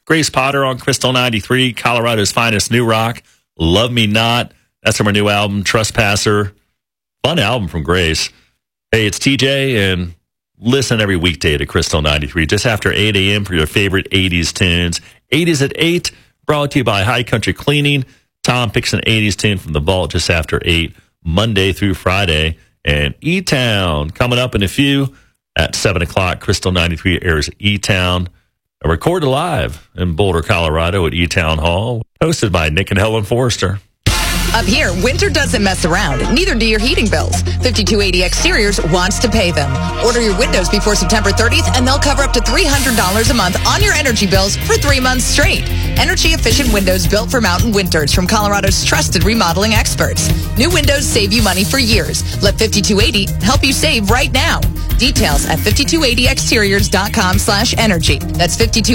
Grace Potter on Crystal 93, Colorado's finest new rock. Love Me Not. That's from her new album, Trespasser. Fun album from Grace. Hey, it's TJ, and listen every weekday to Crystal 93, just after 8 a.m. for your favorite 80s tunes. 80s at 8, brought to you by High Country Cleaning. Tom picks an 80s tune from the vault just after 8, Monday through Friday. And E-Town coming up in a few at 7 o'clock. Crystal 93 airs E-Town. Recorded live in Boulder, Colorado at E-Town Hall. Hosted by Nick and Helen Forrester. Up here, winter doesn't mess around. Neither do your heating bills. 5280 Exteriors wants to pay them. Order your windows before September 30th, and they'll cover up to $300 a month on your energy bills for 3 months straight. Energy-efficient windows built for mountain winters from Colorado's trusted remodeling experts. New windows save you money for years. Let 5280 help you save right now. Details at 5280exteriors.com/energy. That's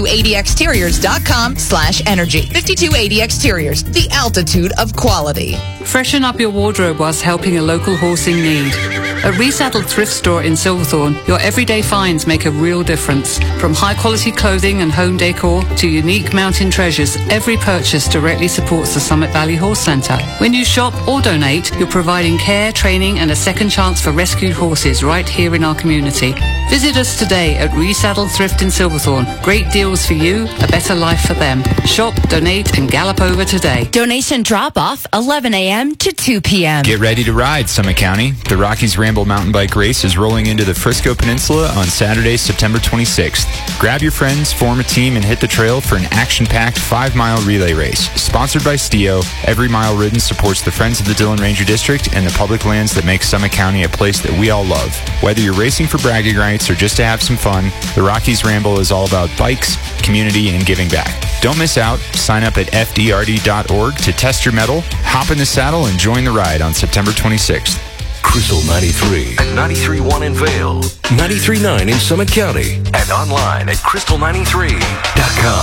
5280exteriors.com/energy. 5280 Exteriors, the altitude of quality. Freshen up your wardrobe whilst helping a local horse in need. At Resaddled Thrift Store in Silverthorne, your everyday finds make a real difference. From high-quality clothing and home decor to unique mountain treasures, every purchase directly supports the Summit Valley Horse Center. When you shop or donate, you're providing care, training, and a second chance for rescued horses right here in our community. Visit us today at Resaddled Thrift in Silverthorne. Great deals for you, a better life for them. Shop, donate, and gallop over today. Donation drop-off, 11 a.m. to 2 p.m. Get ready to ride, Summit County. The Rockies Ramble Mountain Bike Race is rolling into the Frisco Peninsula on Saturday, September 26th. Grab your friends, form a team, and hit the trail for an action-packed 5-mile relay race. Sponsored by Stio, every mile ridden supports the Friends of the Dillon Ranger District and the public lands that make Summit County a place that we all love. Whether you're racing for bragging rights or just to have some fun, the Rockies Ramble is all about bikes, community, and giving back. Don't miss out. Sign up at fdrd.org to test your mettle, hop in the saddle, and join the ride on September 26th. Crystal 93 and 93.1 in Vail, 93.9 in Summit County, and online at crystal93.com.